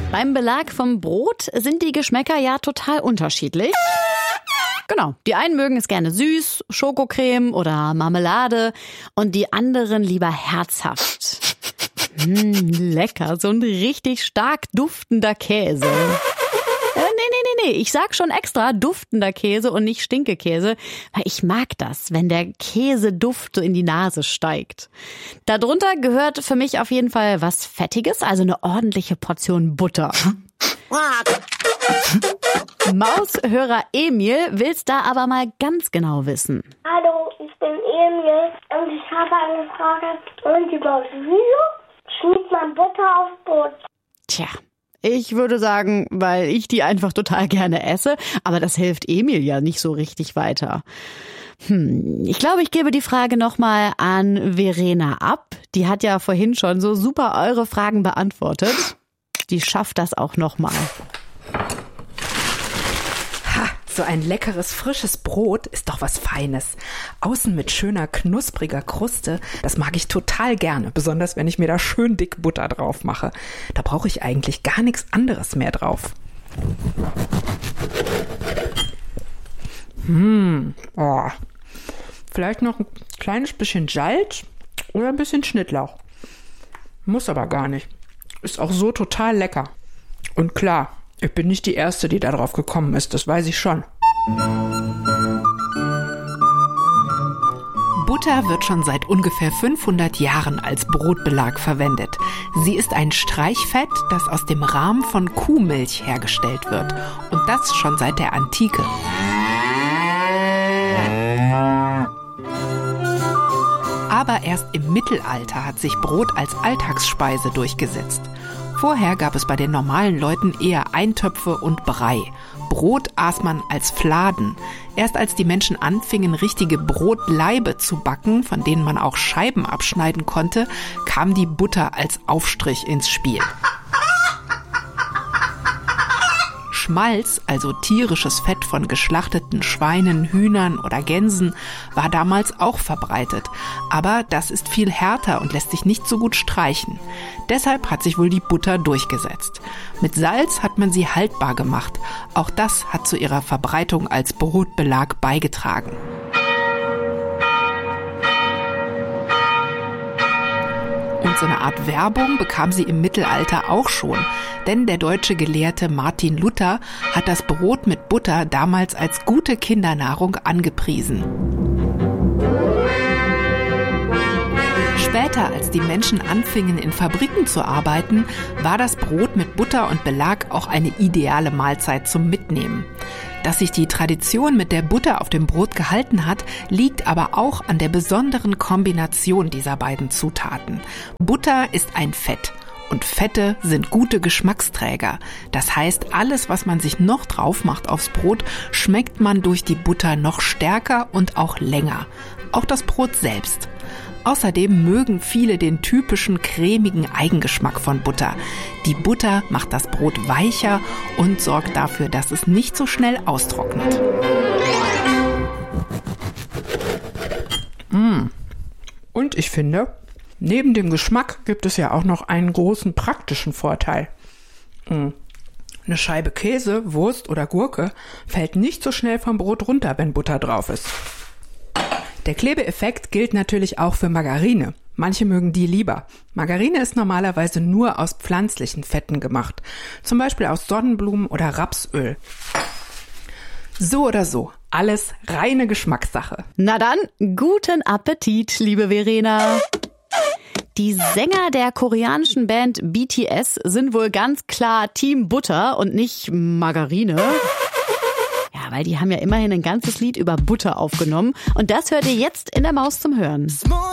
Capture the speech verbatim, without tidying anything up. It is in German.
Beim Belag vom Brot sind die Geschmäcker ja total unterschiedlich. Genau, die einen mögen es gerne süß, Schokocreme oder Marmelade und die anderen lieber herzhaft. Mmh, lecker, so ein richtig stark duftender Käse. Äh, nee, nee, nee, nee, ich sag schon extra duftender Käse und nicht Stinkekäse, weil ich mag das, wenn der Käseduft so in die Nase steigt. Darunter gehört für mich auf jeden Fall was Fettiges, also eine ordentliche Portion Butter. Maushörer Emil will's da aber mal ganz genau wissen. Hallo, ich bin Emil und ich habe eine Frage. Und die Maus, wieso schmiert man Butter auf Brot? Tja, ich würde sagen, weil ich die einfach total gerne esse, aber das hilft Emil ja nicht so richtig weiter. Hm, ich glaube, ich gebe die Frage nochmal an Verena ab. Die hat ja vorhin schon so super eure Fragen beantwortet. Die schafft das auch nochmal. So ein leckeres, frisches Brot ist doch was Feines. Außen mit schöner, knuspriger Kruste, das mag ich total gerne, besonders wenn ich mir da schön dick Butter drauf mache. Da brauche ich eigentlich gar nichts anderes mehr drauf. Hm, oh. Vielleicht noch ein kleines bisschen Salz oder ein bisschen Schnittlauch. Muss aber gar nicht. Ist auch so total lecker. Und klar, ich bin nicht die Erste, die da drauf gekommen ist, das weiß ich schon. Butter wird schon seit ungefähr fünfhundert Jahren als Brotbelag verwendet. Sie ist ein Streichfett, das aus dem Rahm von Kuhmilch hergestellt wird. Und das schon seit der Antike. Aber erst im Mittelalter hat sich Brot als Alltagsspeise durchgesetzt. Vorher gab es bei den normalen Leuten eher Eintöpfe und Brei. Brot aß man als Fladen. Erst als die Menschen anfingen, richtige Brotlaibe zu backen, von denen man auch Scheiben abschneiden konnte, kam die Butter als Aufstrich ins Spiel. Schmalz, also tierisches Fett von geschlachteten Schweinen, Hühnern oder Gänsen, war damals auch verbreitet. Aber das ist viel härter und lässt sich nicht so gut streichen. Deshalb hat sich wohl die Butter durchgesetzt. Mit Salz hat man sie haltbar gemacht. Auch das hat zu ihrer Verbreitung als Brotbelag beigetragen. Und so eine Art Werbung bekam sie im Mittelalter auch schon. Denn der deutsche Gelehrte Martin Luther hat das Brot mit Butter damals als gute Kindernahrung angepriesen. Später, als die Menschen anfingen, in Fabriken zu arbeiten, war das Brot mit Butter und Belag auch eine ideale Mahlzeit zum Mitnehmen. Dass sich die Tradition mit der Butter auf dem Brot gehalten hat, liegt aber auch an der besonderen Kombination dieser beiden Zutaten. Butter ist ein Fett. Und Fette sind gute Geschmacksträger. Das heißt, alles, was man sich noch drauf macht aufs Brot, schmeckt man durch die Butter noch stärker und auch länger. Auch das Brot selbst. Außerdem mögen viele den typischen cremigen Eigengeschmack von Butter. Die Butter macht das Brot weicher und sorgt dafür, dass es nicht so schnell austrocknet. Mm. Und ich finde, neben dem Geschmack gibt es ja auch noch einen großen praktischen Vorteil. Mm. Eine Scheibe Käse, Wurst oder Gurke fällt nicht so schnell vom Brot runter, wenn Butter drauf ist. Der Klebeeffekt gilt natürlich auch für Margarine. Manche mögen die lieber. Margarine ist normalerweise nur aus pflanzlichen Fetten gemacht. Zum Beispiel aus Sonnenblumen oder Rapsöl. So oder so, alles reine Geschmackssache. Na dann, guten Appetit, liebe Verena. Die Sänger der koreanischen Band B T S sind wohl ganz klar Team Butter und nicht Margarine. Ja, weil die haben ja immerhin ein ganzes Lied über Butter aufgenommen. Und das hört ihr jetzt in der Maus zum Hören.